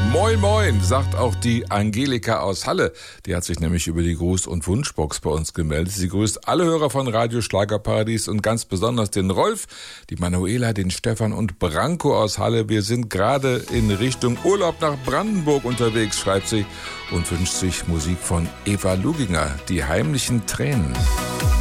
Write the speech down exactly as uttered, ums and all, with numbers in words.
Moin Moin, sagt auch die Angelika aus Halle. Die hat sich nämlich über die Gruß- und Wunschbox bei uns gemeldet. Sie grüßt alle Hörer von Radio Schlagerparadies und ganz besonders den Rolf, die Manuela, den Stefan und Branko aus Halle. Wir sind gerade in Richtung Urlaub nach Brandenburg unterwegs, schreibt sie, und wünscht sich Musik von Eva Luginger, die heimlichen Tränen.